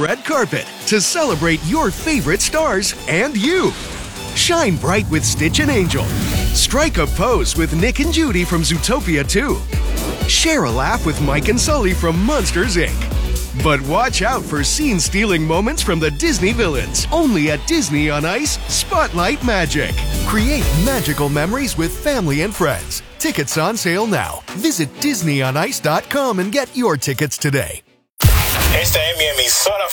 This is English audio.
red carpet to celebrate your favorite stars and you. Shine bright with Stitch and Angel. Strike a pose with Nick and Judy from Zootopia 2. Share a laugh with Mike and Sully from Monsters, Inc. But watch out for scene-stealing moments from the Disney villains. Only at Disney on Ice Spotlight Magic. Create magical memories with family and friends. Tickets on sale now. Visit DisneyOnIce.com and get your tickets today. Esta es mi emisora